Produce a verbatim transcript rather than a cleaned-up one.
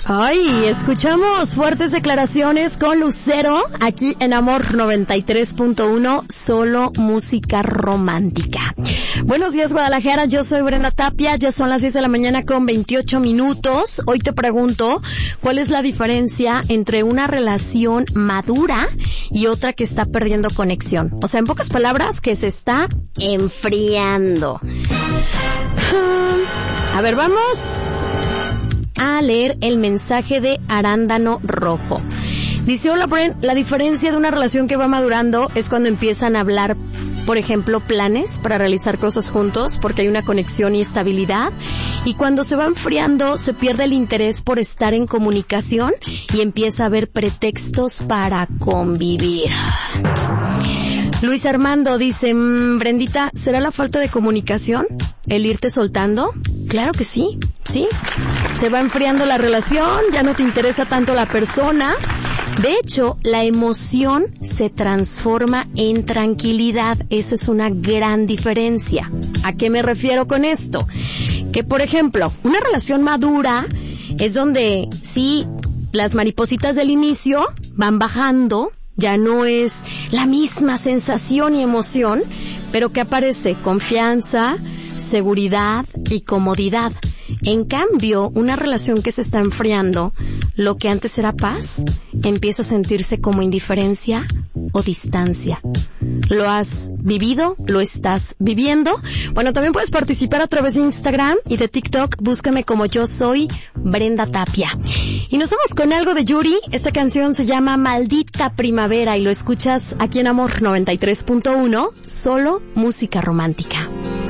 Ay, escuchamos fuertes declaraciones con Lucero aquí en Amor noventa y tres punto uno, solo música romántica. Buenos días, Guadalajara, yo soy Brenda Tapia, ya son las diez de la mañana con veintiocho minutos. Hoy te pregunto, ¿cuál es la diferencia entre una relación madura y otra que está perdiendo conexión? O sea, en pocas palabras, que se está enfriando. A ver, vamos a leer el mensaje de Arándano Rojo. Dice, hola Bren, la diferencia de una relación que va madurando es cuando empiezan a hablar, por ejemplo, planes para realizar cosas juntos porque hay una conexión y estabilidad, y cuando se va enfriando se pierde el interés por estar en comunicación y empieza a haber pretextos para convivir. Luis Armando dice, mmm, Brendita, ¿será la falta de comunicación? ¿El irte soltando? Claro que sí, sí. Se va enfriando la relación, ya no te interesa tanto la persona. De hecho, la emoción se transforma en tranquilidad. Esa es una gran diferencia. ¿A qué me refiero con esto? Que, por ejemplo, una relación madura es donde sí, las maripositas del inicio van bajando, ya no es la misma sensación y emoción, pero que aparece confianza, seguridad y comodidad. En cambio, una relación que se está enfriando, lo que antes era paz, empieza a sentirse como indiferencia o distancia. ¿Lo has vivido? ¿Lo estás viviendo? Bueno, también puedes participar a través de Instagram y de TikTok. Búscame como yo soy Brenda Tapia. Y nos vamos con algo de Yuri. Esta canción se llama Maldita Primavera y lo escuchas aquí en Amor noventa y tres punto uno, solo música romántica.